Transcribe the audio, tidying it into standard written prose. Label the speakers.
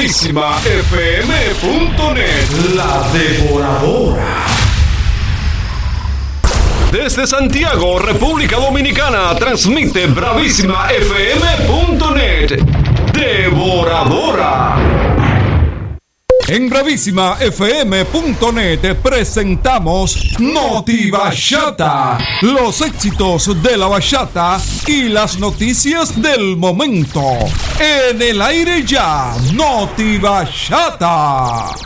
Speaker 1: BravísimaFM.net, la devoradora. Desde Santiago, República Dominicana, transmite BravísimaFM.net, devoradora. En BravísimaFM.net presentamos Noti Bachata, los éxitos de la bachata y las noticias del momento. En el aire ya, Noti Bachata.